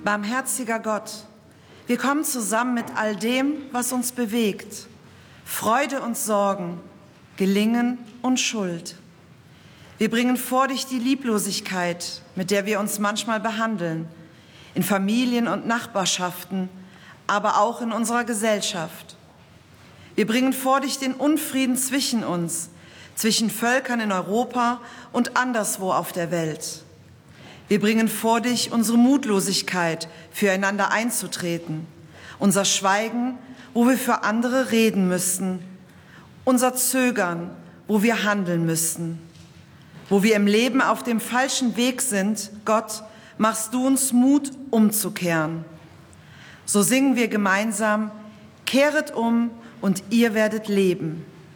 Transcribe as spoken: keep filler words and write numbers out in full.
Barmherziger Gott, wir kommen zusammen mit all dem, was uns bewegt, Freude und Sorgen, Gelingen und Schuld. Wir bringen vor dich die Lieblosigkeit, mit der wir uns manchmal behandeln, in Familien und Nachbarschaften, aber auch in unserer Gesellschaft. Wir bringen vor dich den Unfrieden zwischen uns, zwischen Völkern in Europa und anderswo auf der Welt. Wir bringen vor dich unsere Mutlosigkeit, füreinander einzutreten, unser Schweigen, wo wir für andere reden müssten, unser Zögern, wo wir handeln müssten. Wo wir im Leben auf dem falschen Weg sind, Gott, machst du uns Mut, umzukehren. So singen wir gemeinsam: Kehret um und ihr werdet leben.